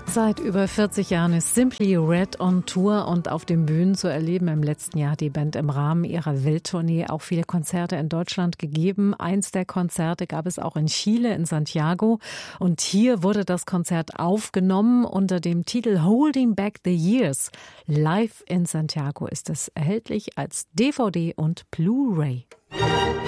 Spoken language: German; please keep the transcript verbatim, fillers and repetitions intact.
Seit über vierzig Jahren ist Simply Red on Tour und auf den Bühnen zu erleben. Im letzten Jahr hat die Band im Rahmen ihrer Welttournee auch viele Konzerte in Deutschland gegeben. Eins der Konzerte gab es auch in Chile, in Santiago. Und hier wurde das Konzert aufgenommen unter dem Titel Holding Back the Years. Live in Santiago ist es erhältlich als D V D und Blu-ray.